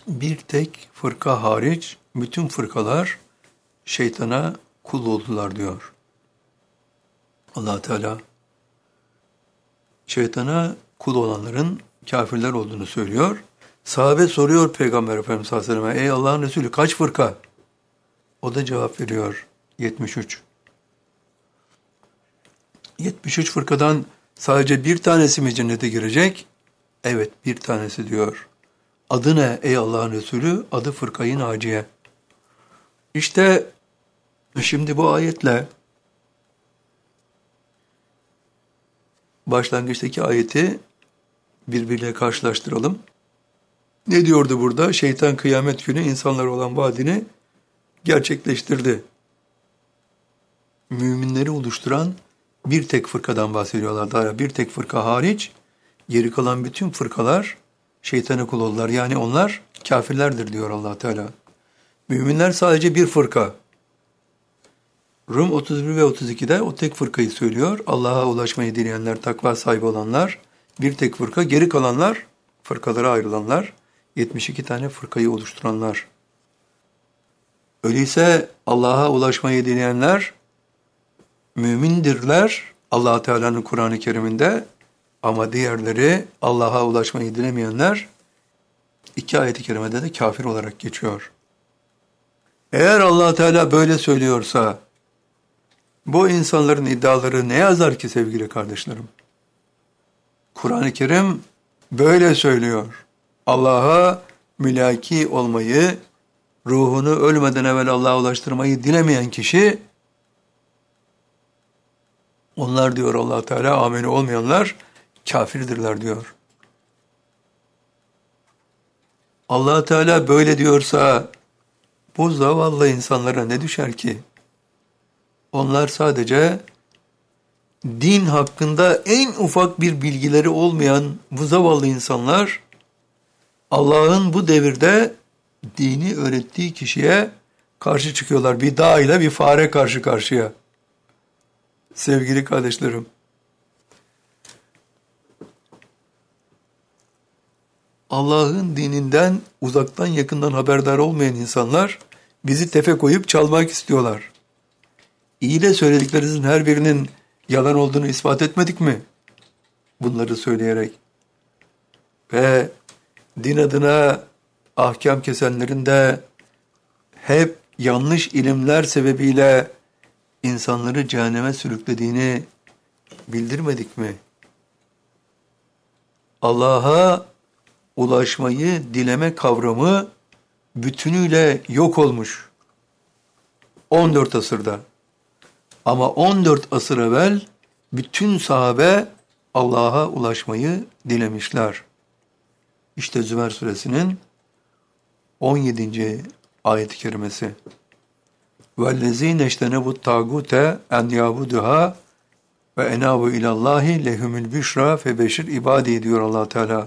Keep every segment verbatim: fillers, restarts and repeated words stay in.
Bir tek fırka hariç bütün fırkalar şeytana kul oldular diyor. Allah Teala şeytana kul olanların kafirler olduğunu söylüyor. Sahabe soruyor Peygamber Efendimiz sallallahu aleyhi ve sellem, ey Allah'ın Resulü kaç fırka? O da cevap veriyor, yetmiş üç. yetmiş üç fırkadan sadece bir tanesi mi cennete girecek? Evet, bir tanesi diyor. Adı ne ey Allah'ın Resulü? Adı Fırkayı Naciye. İşte şimdi bu ayetle başlangıçtaki ayeti birbiriyle karşılaştıralım. Ne diyordu burada? Şeytan kıyamet günü insanlar olan vaadini gerçekleştirdi. Müminleri oluşturan bir tek fırkadan bahsediyorlar. Daha bir tek fırka hariç geri kalan bütün fırkalar şeytana kul oldular. Yani onlar kafirlerdir diyor Allah Teala. Müminler sadece bir fırka. Rum otuz bir ve otuz ikide o tek fırkayı söylüyor. Allah'a ulaşmayı dileyenler, takva sahibi olanlar bir tek fırka. Geri kalanlar, fırkalara ayrılanlar, yetmiş iki tane fırkayı oluşturanlar. Öyleyse Allah'a ulaşmayı dileyenler mümindirler Allah Teala'nın Kur'an-ı Kerim'inde, ama diğerleri Allah'a ulaşmayı dilemeyenler iki ayet-i kerimede de kafir olarak geçiyor. Eğer Allah Teala böyle söylüyorsa bu insanların iddiaları ne yazar ki sevgili kardeşlerim? Kur'an-ı Kerim böyle söylüyor. Allah'a mülaki olmayı, ruhunu ölmeden evvel Allah'a ulaştırmayı dilemeyen kişi, onlar diyor Allah Teala, ameli olmayanlar kafirdirler diyor. Allah Teala böyle diyorsa bu zavallı insanlara ne düşer ki? Onlar sadece din hakkında en ufak bir bilgileri olmayan bu zavallı insanlar, Allah'ın bu devirde dini öğrettiği kişiye karşı çıkıyorlar. Bir dağ ile bir fare karşı karşıya. Sevgili kardeşlerim, Allah'ın dininden uzaktan yakından haberdar olmayan insanlar bizi tefe koyup çalmak istiyorlar. İyi de söylediklerinizin her birinin yalan olduğunu ispat etmedik mi? Bunları söyleyerek. Ve din adına ahkam kesenlerin de hep yanlış ilimler sebebiyle insanları cehenneme sürüklediğini bildirmedik mi? Allah'a ulaşmayı dileme kavramı bütünüyle yok olmuş on dört asırda. Ama on dört asır evvel bütün sahabe Allah'a ulaşmayı dilemişler. İşte Zümer suresinin on yedinci ayet-i kerimesi. وَالَّذ۪ينَ اَجْتَنَبُوا الطَّاغُوتَ اَنْ يَعْبُدُهَا وَاَنَابُوا اِلَى اللّٰهِ لَهُمُ الْبِشْرَى فَبَشِرْ ibadi diyor Allah Teala.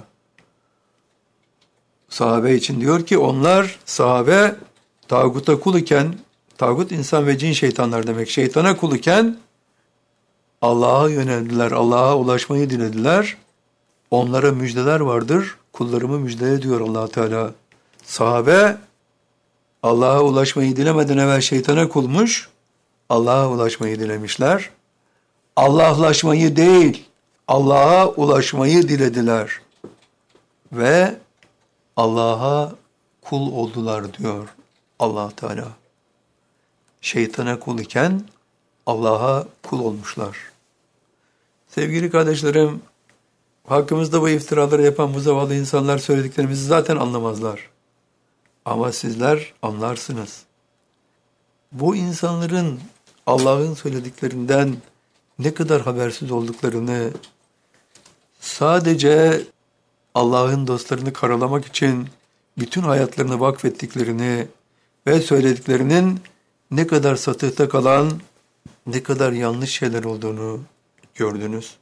Sahabe için diyor ki onlar, sahabe tağuta kul iken, tağut insan ve cin şeytanlar demek, şeytana kul iken Allah'a yöneldiler, Allah'a ulaşmayı dilediler. Onlara müjdeler vardır, kullarımı müjdele diyor Allah Teala. Sahabe Allah'a ulaşmayı dilemeden evvel şeytana kulmuş, Allah'a ulaşmayı dilemişler. Allah'laşmayı değil, Allah'a ulaşmayı dilediler. Ve Allah'a kul oldular diyor Allah Teala. Şeytana kul iken Allah'a kul olmuşlar. Sevgili kardeşlerim, hakkımızda bu iftiraları yapan bu zavallı insanlar söylediklerimizi zaten anlamazlar. Ama sizler anlarsınız. Bu insanların Allah'ın söylediklerinden ne kadar habersiz olduklarını, sadece Allah'ın dostlarını karalamak için bütün hayatlarını vakfettiklerini ve söylediklerinin ne kadar satıhta kalan, ne kadar yanlış şeyler olduğunu gördünüz.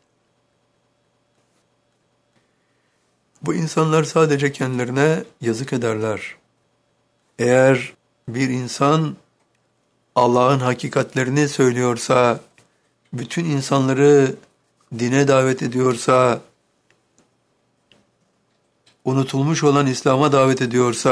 Bu insanlar sadece kendilerine yazık ederler. Eğer bir insan Allah'ın hakikatlerini söylüyorsa, bütün insanları dine davet ediyorsa, unutulmuş olan İslam'a davet ediyorsa,